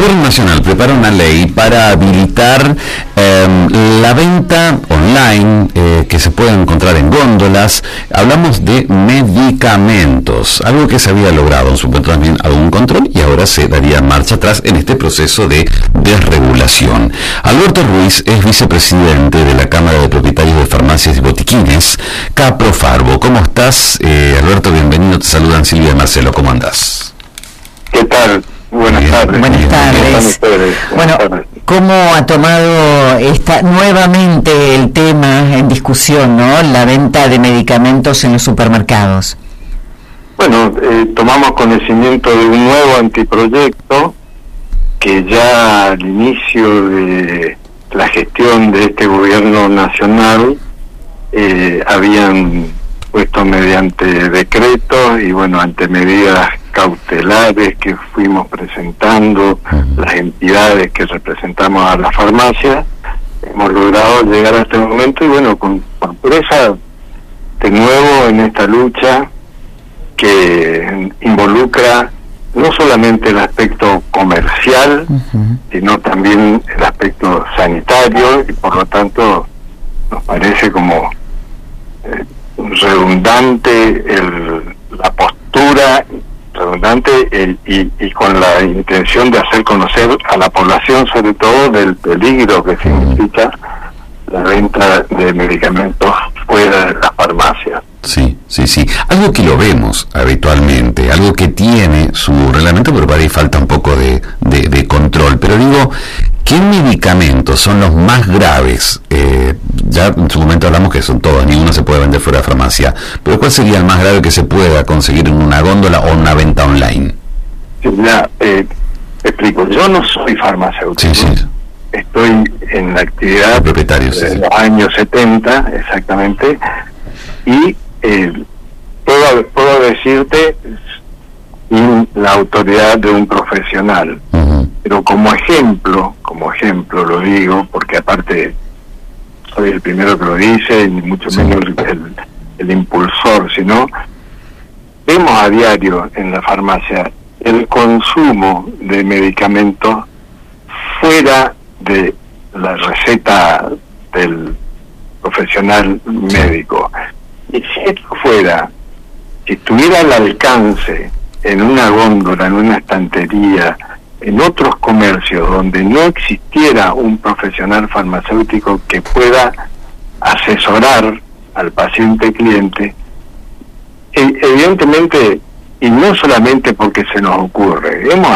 Gobierno Nacional prepara una ley para habilitar la venta online que se puede encontrar en góndolas. Hablamos de medicamentos, algo que se había logrado en su momento también algún control y ahora se daría marcha atrás en este proceso de desregulación. Alberto Ruiz es vicepresidente de la Cámara de Propietarios de Farmacias y Botiquines, Caprofarbo. ¿Cómo estás, Alberto? Bienvenido, te saludan Silvia y Marcelo. ¿Cómo andás? ¿Qué tal? Buenas tardes. Buenas tardes. Bueno, ¿cómo ha tomado nuevamente el tema en discusión, ¿no? La venta de medicamentos en los supermercados. Bueno, tomamos conocimiento de un nuevo anteproyecto que ya al inicio de la gestión de este gobierno nacional habían puesto mediante decretos y bueno, ante medidas cautelares que fuimos presentando las entidades que representamos a la farmacia, hemos logrado llegar a este momento y bueno, con sorpresa de nuevo en esta lucha que involucra no solamente el aspecto comercial, sino también el aspecto sanitario, y por lo tanto nos parece como redundante la postura, redundante y con la intención de hacer conocer a la población sobre todo del peligro que significa la venta de medicamentos fuera de las farmacias. Sí. Algo que lo vemos habitualmente, algo que tiene su reglamento, pero para ahí falta un poco de control. Pero digo, ¿qué medicamentos son los más graves? Ya en su momento hablamos que son todos, ninguno se puede vender fuera de farmacia. Pero ¿cuál sería el más grave que se pueda conseguir en una góndola o una venta online? Sí, mira, explico, yo no soy farmacéutico. Sí. Estoy en la actividad de los años 70, exactamente, y puedo decirte sin la autoridad de un profesional, pero como ejemplo lo digo, porque aparte soy el primero que lo dice, ni mucho menos el impulsor, sino vemos a diario en la farmacia el consumo de medicamentos fuera de la receta del profesional médico. Y si esto si estuviera al alcance en una góndola, en una estantería, en otros comercios donde no existiera un profesional farmacéutico que pueda asesorar al paciente cliente, evidentemente, y no solamente porque se nos ocurre, hemos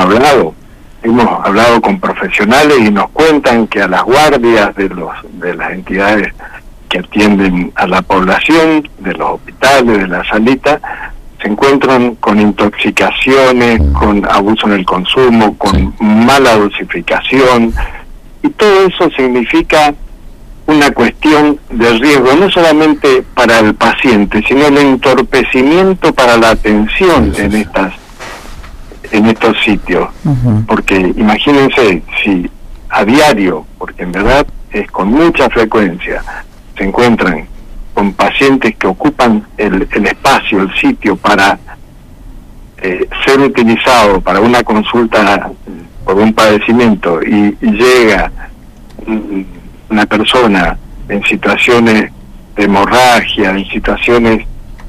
hablado con profesionales y nos cuentan que a las guardias de las entidades que atienden a la población, de los hospitales, de la salita, se encuentran con intoxicaciones, con abuso en el consumo, con mala dosificación, y todo eso significa una cuestión de riesgo, no solamente para el paciente, sino el entorpecimiento para la atención en estos sitios, porque imagínense si a diario, porque en verdad es con mucha frecuencia, se encuentran con pacientes que ocupan el espacio, el sitio para ser utilizado para una consulta por un padecimiento y llega una persona en situaciones de hemorragia, en situaciones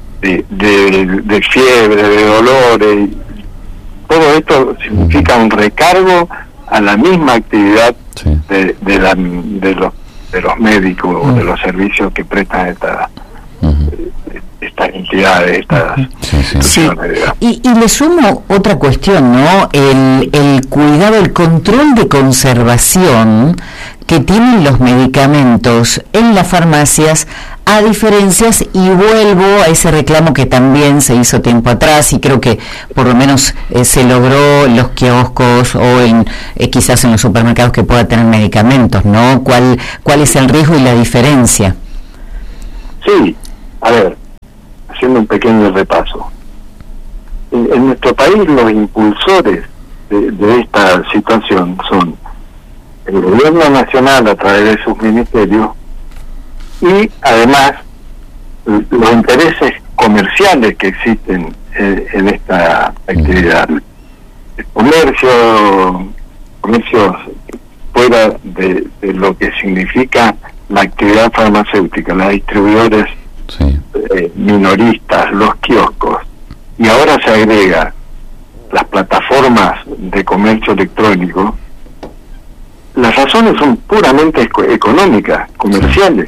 de fiebre, de dolores, todo esto significa un recargo a la misma actividad de los médicos o de los servicios que prestan estas entidades, estas instituciones. Y le sumo otra cuestión, ¿no? El cuidado, el control de conservación que tienen los medicamentos en las farmacias, a diferencias, y vuelvo a ese reclamo que también se hizo tiempo atrás y creo que por lo menos se logró en los kioscos o quizás en los supermercados que pueda tener medicamentos, ¿no? ¿Cuál es el riesgo y la diferencia? Sí, a ver, haciendo un pequeño repaso. En nuestro país los impulsores de esta situación son el gobierno nacional a través de sus ministerios y además los intereses comerciales que existen en esta actividad. El comercio comercios fuera de lo que significa la actividad farmacéutica, las distribuidores minoristas, los kioscos, y ahora se agrega las plataformas de comercio electrónico, las razones son puramente económicas, comerciales.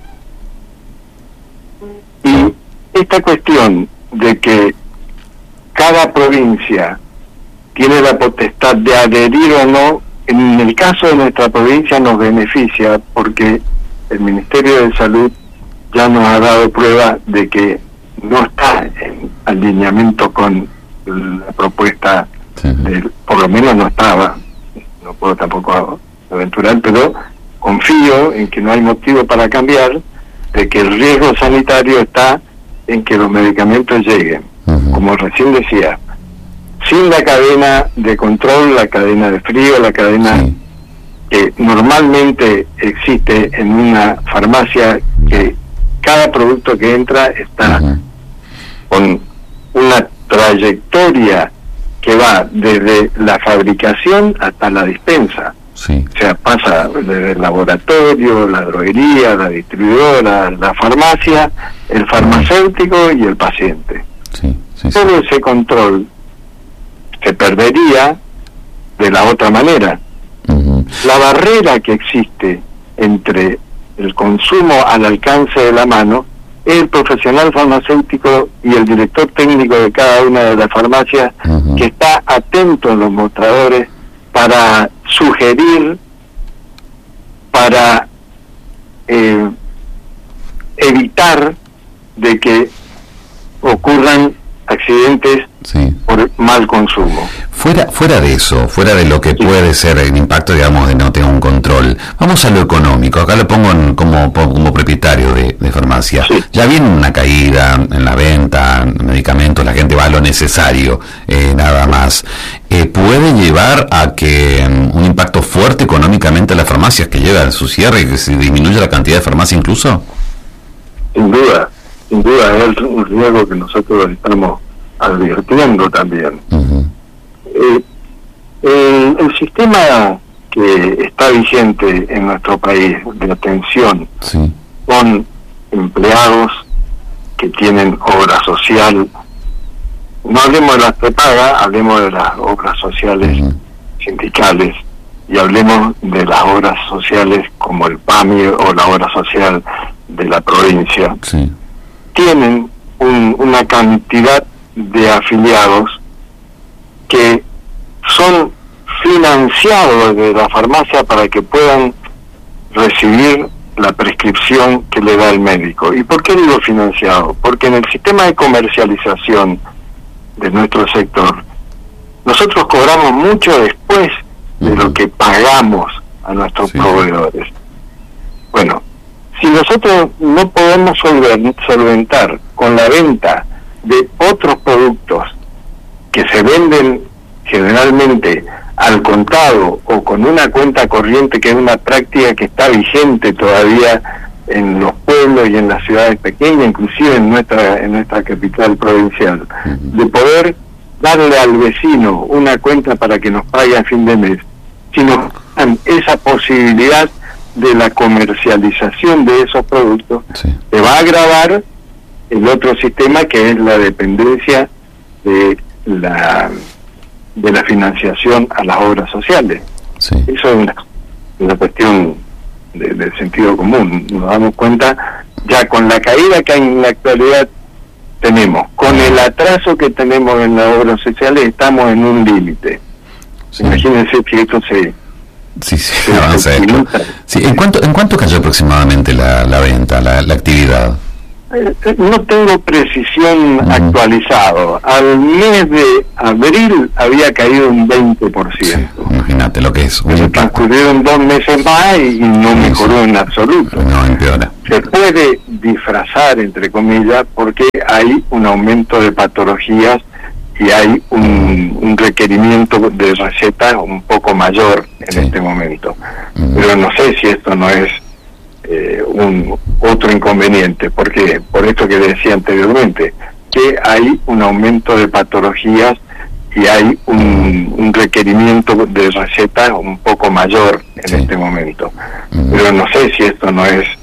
Y esta cuestión de que cada provincia tiene la potestad de adherir o no, en el caso de nuestra provincia nos beneficia porque el Ministerio de Salud ya nos ha dado prueba de que no está en alineamiento con la propuesta, por lo menos no estaba, no puedo tampoco aventurar, pero confío en que no hay motivo para cambiar, de que el riesgo sanitario está en que los medicamentos lleguen, como recién decía, sin la cadena de control, la cadena de frío, la cadena que normalmente existe en una farmacia, que cada producto que entra está con una trayectoria que va desde la fabricación hasta la dispensa. O sea, pasa desde el laboratorio, la droguería, la distribuidora, la farmacia, el farmacéutico y el paciente. Todo ese control se perdería de la otra manera. La barrera que existe entre el consumo al alcance de la mano es el profesional farmacéutico y el director técnico de cada una de las farmacias que está atento en los mostradores para sugerir, para evitar de que ocurran accidentes por mal consumo. Fuera de eso, fuera de lo que puede ser el impacto, digamos, de no tener un control, vamos a lo económico. Acá lo pongo como propietario de farmacia. Ya viene una caída en la venta, en medicamentos, la gente va a lo necesario, nada más. ¿Puede llevar a que un impacto fuerte económicamente a las farmacias, que lleve a su cierre y que se disminuya la cantidad de farmacia incluso? Sin duda es un riesgo que nosotros estamos advirtiendo también. El sistema que está vigente en nuestro país de atención con empleados que tienen obra social, no hablemos de las prepagas, hablemos de las obras sociales sindicales, y hablemos de las obras sociales como el PAMI o la obra social de la provincia, tienen una cantidad de afiliados que son financiados de la farmacia para que puedan recibir la prescripción que le da el médico. ¿Y por qué digo financiado? Porque en el sistema de comercialización de nuestro sector, nosotros cobramos mucho después de lo que pagamos a nuestros proveedores. Bueno, si nosotros no podemos solventar con la venta de otros productos que se venden generalmente al contado o con una cuenta corriente, que es una práctica que está vigente todavía en los pueblos y en las ciudades pequeñas, inclusive en nuestra capital provincial, de poder darle al vecino una cuenta para que nos pague a fin de mes, si nos dan esa posibilidad de la comercialización de esos productos, se va a agravar el otro sistema, que es la dependencia de la financiación a las obras sociales. Eso es una cuestión de sentido común. Nos damos cuenta, ya con la caída que hay en la actualidad tenemos, con el atraso que tenemos en las obras sociales, estamos en un límite. Imagínense que esto se avanza esto. ¿En cuánto cayó aproximadamente la venta, la actividad? No tengo precisión actualizado. Al mes de abril había caído un 20%. Imagínate lo que es. Pero transcurrieron 2 meses más y no mejoró en absoluto. No, empeora. Se puede disfrazar, entre comillas, porque hay un aumento de patologías y hay un requerimiento de recetas un poco mayor en este momento. Pero no sé si esto no es otro inconveniente, porque por esto que decía anteriormente, que hay un aumento de patologías y hay un requerimiento de receta un poco mayor en este momento. Pero no sé si esto no es